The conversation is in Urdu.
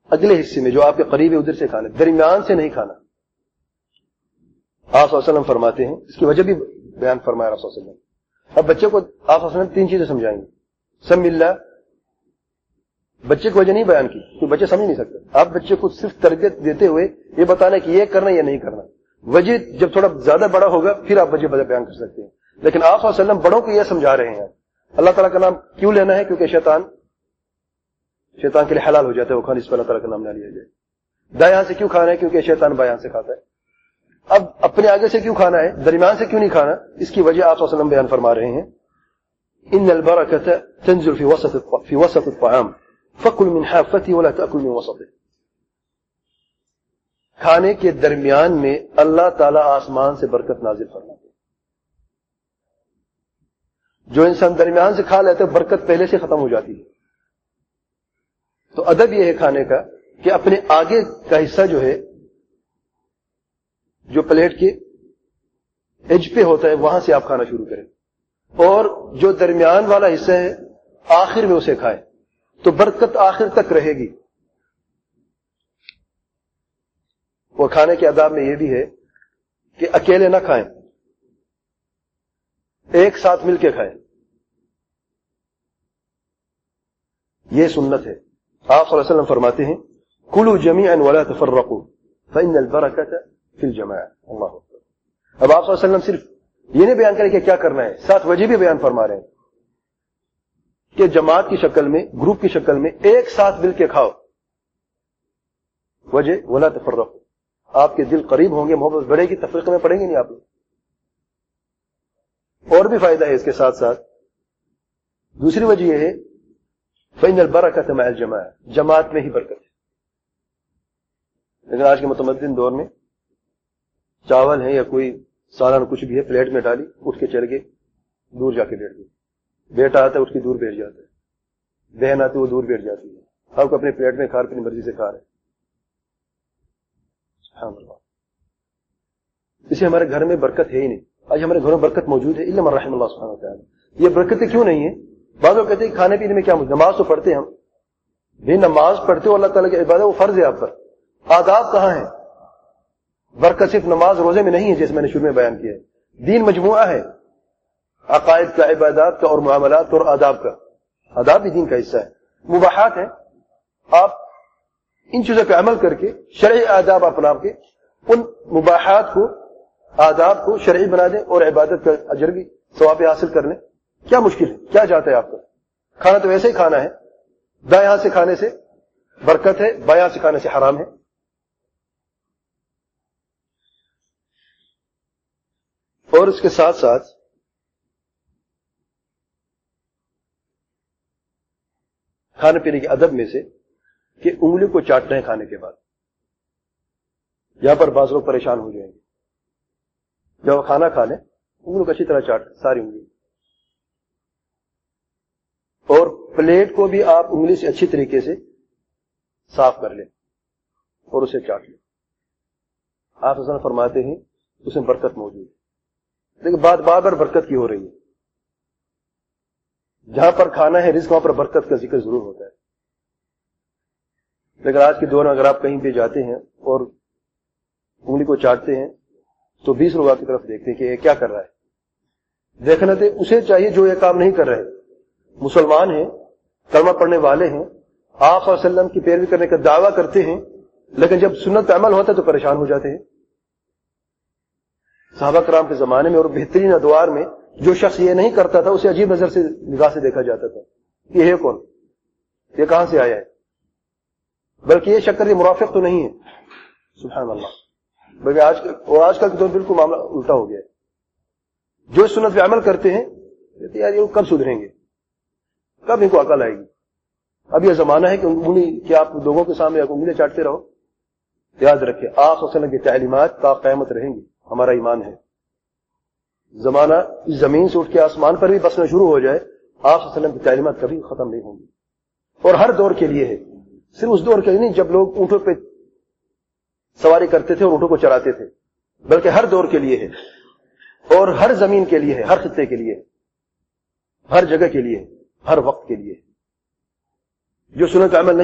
اگلے حصے میں جو آپ کے قریب ہے ادھر سے کھانا، درمیان سے نہیں کھانا۔ آپ صلی اللہ علیہ وسلم فرماتے ہیں، اس کی وجہ بھی بیان فرمایا رسول صلی اللہ علیہ وسلم۔ اب بچے کو آپ صلی اللہ علیہ وسلم 3 چیزیں سمجھائیں گے۔ سم اللہ، بچے کو وجہ نہیں بیان کی تو بچے سمجھ نہیں سکتے۔ آپ بچے کو صرف تربیت دیتے ہوئے یہ بتانا کہ یہ کرنا یا نہیں کرنا، وجہ جب تھوڑا زیادہ بڑا ہوگا پھر آپ وجہ بیان کر سکتے ہیں۔ لیکن آپ صلی اللہ علیہ وسلم بڑوں کو یہ سمجھا رہے ہیں اللہ تعالیٰ کا نام کیوں لینا ہے، کیونکہ شیطان کے لیے حلال ہو جاتا ہے وہ کھانا، اس پر اللہ تعالیٰ کا نام نہ لیا جائے۔ دایاں سے کیوں کھانا ہے، کیونکہ شیطان بایاں سے کھاتا ہے۔ اب اپنے آگے سے کیوں کھانا ہے، درمیان سے کیوں نہیں کھانا، اس کی وجہ آپ صلی اللہ علیہ وسلم بیان فرما رہے ہیں۔ ان البرکۃ تنزل فی وسط الطعام فکل من حافته ولا تأکل من وسطه۔ کھانے کے درمیان میں اللہ تعالیٰ آسمان سے برکت نازل فرماتے ہیں۔ جو انسان درمیان سے کھا لیتے برکت پہلے سے ختم ہو جاتی ہے۔ تو ادب یہ ہے کھانے کا کہ اپنے آگے کا حصہ جو ہے، جو پلیٹ کے ایج پہ ہوتا ہے وہاں سے آپ کھانا شروع کریں، اور جو درمیان والا حصہ ہے آخر میں اسے کھائیں، تو برکت آخر تک رہے گی۔ وہ کھانے کے آداب میں یہ بھی ہے کہ اکیلے نہ کھائیں، ایک ساتھ مل کے کھائیں، یہ سنت ہے۔ آپ صلی اللہ علیہ وسلم فرماتے ہیں کلوا جمیعا ولا تفرقوا فإن البرکۃ فی الجماع۔ اللہ اکبر۔ اب آپ صلی اللہ علیہ وسلم صرف یہ نہیں بیان کریں کہ کیا کرنا ہے، ساتھ وجہ بھی بیان فرما رہے ہیں کہ جماعت کی شکل میں، گروپ کی شکل میں ایک ساتھ مل کے کھاؤ۔ وجہ ولا تفرقوا، آپ کے دل قریب ہوں گے، محبت بڑھے گی، تفریق میں پڑیں گے نہیں آپ لوگ۔ اور بھی فائدہ ہے اس کے ساتھ ساتھ۔ دوسری وجہ یہ ہے فإن البرکۃ مع الجماع، جماعت میں ہی برکت ہے۔ لیکن آج کے متمدن دور میں چاول ہے یا کوئی سالن کچھ بھی ہے، پلیٹ میں ڈالی، اٹھ کے چل گئے، دور جا کے بیٹھ گئے۔ بیٹا آتا ہے اٹھ کے دور بیٹھ جاتا ہے، بہن آتی ہے وہ دور بیٹھ جاتی ہے، آپ کو اپنے پلیٹ میں کھا اپنی مرضی سے کھا رہے ہیں۔ سبحان اللہ۔ اسے ہمارے گھر میں برکت ہے ہی نہیں۔ آج ہمارے گھروں میں برکت موجود ہے الا من رحم اللہ سبحانہ وتعالی۔ یہ برکتیں کیوں نہیں ہیں؟ بعض لوگ کہتے ہیں کھانے پینے میں کیا، نماز تو پڑھتے ہیں ہم، بھی نماز پڑھتے ہو اللہ تعالیٰ کی عبادت، وہ فرض ہے آپ پر، آداب کہاں ہیں؟ برکت صرف نماز روزے میں نہیں ہے جیسے میں نے شروع میں بیان کیا ہے، دین مجموعہ ہے، عقائد کا، عبادات کا، اور معاملات کا، اور آداب کا۔ آداب بھی دین کا حصہ ہے۔ مباحات ہیں، آپ ان چیزوں پہ عمل کر کے شرعی آداب اپنا کے ان مباحات کو، آداب کو شرعی بنا دیں اور عبادت کا اجر بھی ثواب حاصل کر لیں۔ کیا مشکل ہے؟ کیا چاہتے ہیں آپ کو؟ کھانا تو ویسے ہی کھانا ہے، دایاں سے کھانے سے برکت ہے، بایاں سے کھانے سے حرام ہے۔ اور اس کے ساتھ ساتھ کھانے پینے کے ادب میں سے کہ انگلی کو چاٹنا ہے کھانے کے بعد۔ یہاں پر بعض لوگ پریشان ہو جائیں گے، جب کھانا کھا لیں انگلی کو اچھی طرح چاٹ، ساری انگلی، اور پلیٹ کو بھی آپ انگلی سے اچھی طریقے سے صاف کر لیں اور اسے چاٹ لیں۔ آپ حضرت فرماتے ہیں اس میں برکت موجود ہے۔ لیکن بات بار بار برکت کی ہو رہی ہے۔ جہاں پر کھانا ہے رزق وہاں پر برکت کا ذکر ضرور ہوتا ہے۔ لیکن آج کے دور میں اگر آپ کہیں پہ جاتے ہیں اور انگلی کو چاٹتے ہیں تو 20 لوگ آپ کی طرف دیکھتے ہیں کہ یہ کیا کر رہا ہے۔ دیکھنا تو اسے چاہیے جو یہ کام نہیں کر رہے، مسلمان ہیں، کلمہ پڑھنے والے ہیں، آپ صلی اللہ علیہ وسلم کی پیروی کرنے کا دعویٰ کرتے ہیں، لیکن جب سنت پہ عمل ہوتا ہے تو پریشان ہو جاتے ہیں۔ صحابہ کرام کے زمانے میں اور بہترین ادوار میں جو شخص یہ نہیں کرتا تھا اسے عجیب نظر سے نگاہ سے دیکھا جاتا تھا، یہ ہے کون، یہ کہاں سے آیا ہے، بلکہ یہ شکر یہ مرافق تو نہیں ہے۔ سبحان اللہ۔ بلکہ آج کل کے دور بالکل معاملہ الٹا ہو گیا ہے۔ جو سنت پہ عمل کرتے ہیں کہتے یار یہ کب سدھریں گے، کب ان کو عقل آئے گی۔ اب یہ زمانہ ہے کہ انگلی کہ آپ لوگوں کے سامنے انگلیاں چاٹتے رہو۔ یاد رکھیں آپ صلی اللہ علیہ وسلم کی تعلیمات تا قیامت رہیں گی، ہمارا ایمان ہے۔ زمانہ اس زمین سے اٹھ کے آسمان پر بھی بسنا شروع ہو جائے، آپ صلی اللہ علیہ وسلم کی تعلیمات کبھی ختم نہیں ہوں گی، اور ہر دور کے لیے ہے، صرف اس دور کے لیے نہیں جب لوگ اونٹوں پہ سواری کرتے تھے اور اونٹوں کو چراتے تھے، بلکہ ہر دور کے لیے ہے، اور ہر زمین کے لیے ہے، ہر خطے کے لیے، ہر جگہ کے لیے، ہر وقت کے لیے۔ جو سنت عمل نہیں